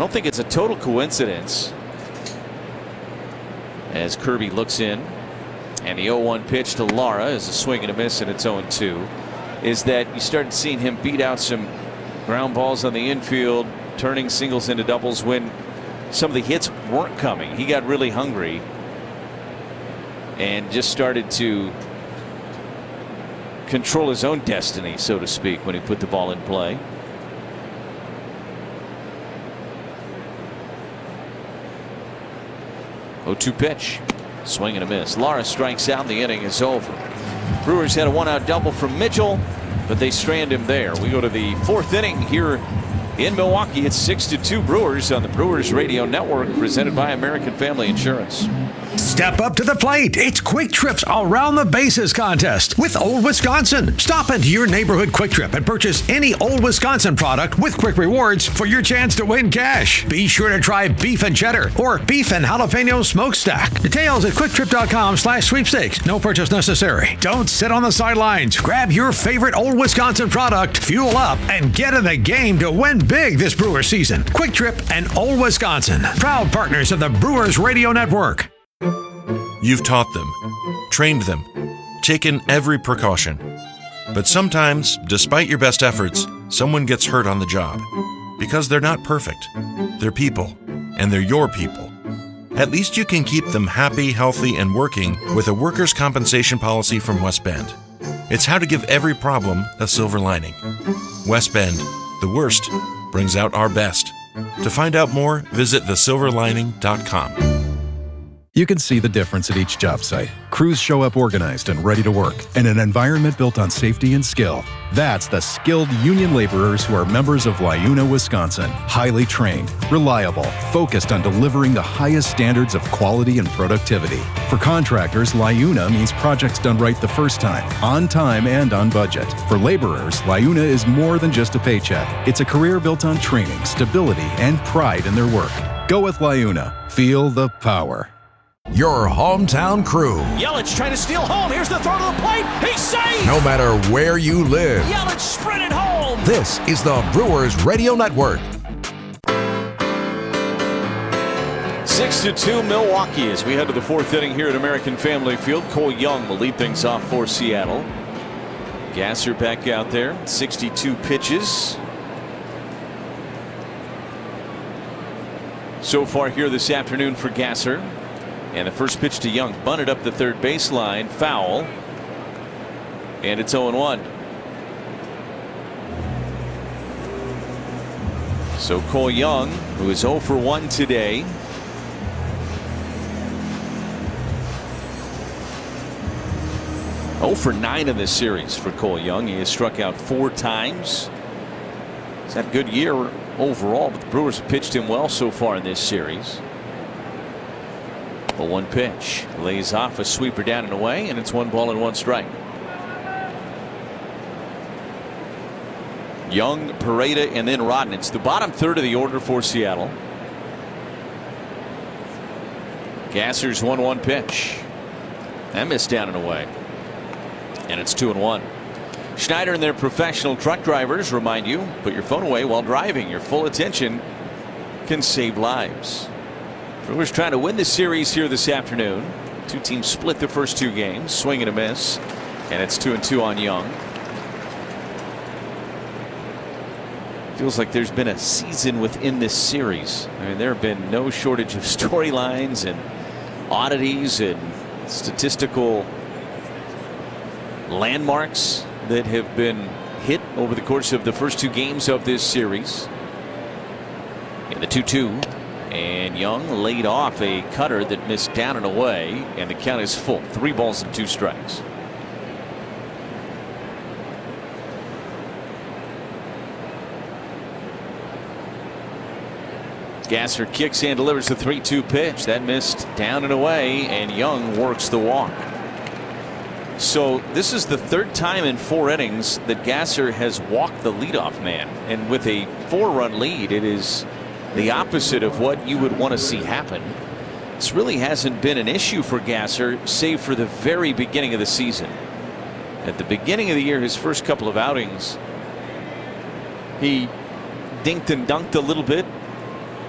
don't think it's a total coincidence as Kirby looks in, and the 0-1 pitch to Lara is a swing and a miss, and it's 0-2. Is that you started seeing him beat out some ground balls on the infield, turning singles into doubles when some of the hits weren't coming. He got really hungry and just started to control his own destiny, so to speak, when he put the ball in play. Oh, 2 pitch, swing and a miss. Lara strikes out. The inning is over. Brewers had a 1-out double from Mitchell, but they strand him there. We go to the 4th inning here in Milwaukee. It's 6-2 Brewers on the Brewers Radio Network, presented by American Family Insurance. Step up to the plate. It's Quick Trip's Around the Bases contest with Old Wisconsin. Stop into your neighborhood Quick Trip and purchase any Old Wisconsin product with Quick Rewards for your chance to win cash. Be sure to try beef and cheddar or beef and jalapeno smokestack. Details at quicktrip.com/sweepstakes. No purchase necessary. Don't sit on the sidelines. Grab your favorite Old Wisconsin product, fuel up, and get in the game to win big this Brewer season. Quick Trip and Old Wisconsin, proud partners of the Brewers Radio Network. You've taught them, trained them, taken every precaution. But sometimes, despite your best efforts, someone gets hurt on the job. Because they're not perfect. They're people, and they're your people. At least you can keep them happy, healthy, and working with a workers' compensation policy from West Bend. It's how to give every problem a silver lining. West Bend, the worst, brings out our best. To find out more, visit thesilverlining.com. You can see the difference at each job site. Crews show up organized and ready to work in an environment built on safety and skill. That's the skilled union laborers who are members of LiUNA, Wisconsin. Highly trained, reliable, focused on delivering the highest standards of quality and productivity. For contractors, LiUNA means projects done right the first time, on time and on budget. For laborers, LiUNA is more than just a paycheck. It's a career built on training, stability, and pride in their work. Go with LiUNA. Feel the power. Your hometown crew. Yelich trying to steal home. Here's the throw to the plate. He's safe. No matter where you live. Yelich sprinted home. This is the Brewers Radio Network. 6-2 Milwaukee as we head to the 4th inning here at American Family Field. Cole Young will lead things off for Seattle. Gasser back out there. 62 pitches so far here this afternoon for Gasser. And the first pitch to Young, bunted up the third baseline, foul, and it's 0-1. So Cole Young, who is 0 for 1 today, for 9 in this series for Cole Young. He has struck out 4 times. He's had a good year overall, but the Brewers have pitched him well so far in this series. A 1 pitch lays off a sweeper down and away, and it's 1 ball and 1 strike. Young, Pareda, and then Rodden. It's the bottom third of the order for Seattle. Gasser's 1-1 pitch. That missed down and away. And it's 2-1. Schneider and their professional truck drivers remind you, put your phone away while driving. Your full attention can save lives. Brewers trying to win the series here this afternoon. 2 teams split the first 2 games. Swing and a miss. And it's 2-2 on Young. Feels like there's been a season within this series. I mean, there have been no shortage of storylines and oddities and statistical landmarks that have been hit over the course of the first 2 games of this series. In the 2-2. And Young laid off a cutter that missed down and away, and the count is full. 3 balls and 2 strikes. Gasser kicks and delivers the 3-2 pitch. That missed down and away, and Young works the walk. So this is the 3rd time in 4 innings that Gasser has walked the leadoff man. And with a 4-run lead, it is the opposite of what you would want to see happen. This really hasn't been an issue for Gasser, save for the very beginning of the season. At the beginning of the year, his first couple of outings, he dinked and dunked a little bit,